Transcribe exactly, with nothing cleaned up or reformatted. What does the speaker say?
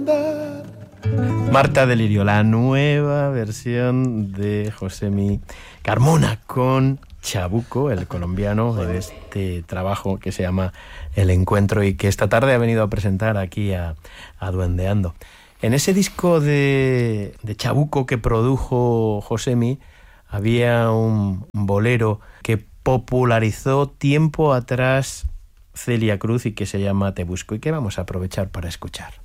Marta de Lirio, la nueva versión de Josemi Carmona con Chabuco, el colombiano, de este trabajo que se llama El Encuentro y que esta tarde ha venido a presentar aquí a, a Duendeando. En ese disco de, de Chabuco que produjo Josemi había un bolero que popularizó tiempo atrás Celia Cruz y que se llama Te Busco y que vamos a aprovechar para escuchar.